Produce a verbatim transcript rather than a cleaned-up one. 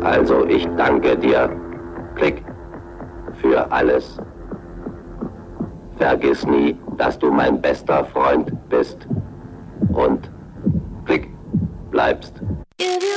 Also ich danke dir, Klick, für alles. Vergiss nie, dass du mein bester Freund bist und Klick bleibst.